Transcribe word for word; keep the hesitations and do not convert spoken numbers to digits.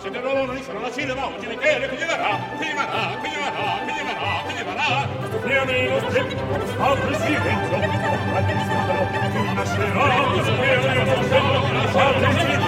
Se te lo non sono la cinema, oggi ne chiede che gli darà, che gli varrà, che gli varrà, che gli varrà, che gli varrà. Vieni lo step, al presidente, al discutano, che nascerà, vieni lo step, al presidente,